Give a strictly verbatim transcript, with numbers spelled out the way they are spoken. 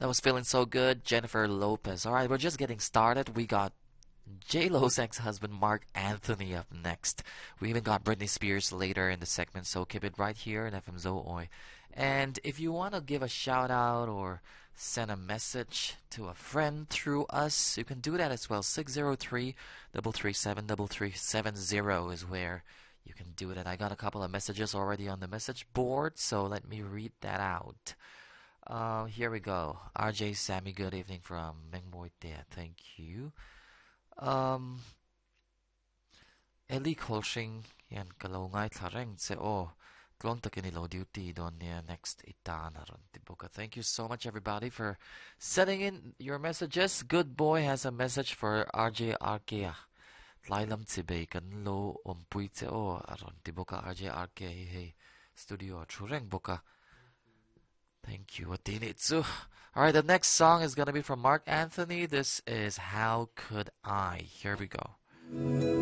That was feeling so good. Jennifer Lopez. All right, we're just getting started. We got J-Lo's ex-husband Mark Anthony up next. We even got Britney Spears later in the segment, so keep it right here in F M Zooi. And if you want to give a shout out or send a message to a friend through us, you can do that as well. six zero three, three three seven, three three seven zero is where you can do that. I got a couple of messages already on the message board, so let me read that out. Uh, here we go. R J Sammy, good evening from Mengboy Tia. Thank you. Um, Eli Kolshing, yan kalawngay tlareng se o. Klong takinilo duty don niya next itana ron tibuka. Thank you so much everybody for sending in your messages. Good boy has a message for R J Arkea. Lailam tibe kan lo ompuy se o aron tibuka R J Arkea hey studio chureng buka. Thank you, Atinitsu. Alright, the next song is gonna be from Mark Anthony. This is How Could I? Here we go.